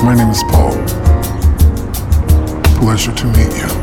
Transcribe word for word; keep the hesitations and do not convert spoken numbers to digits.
My name is Paul. Pleasure to meet you.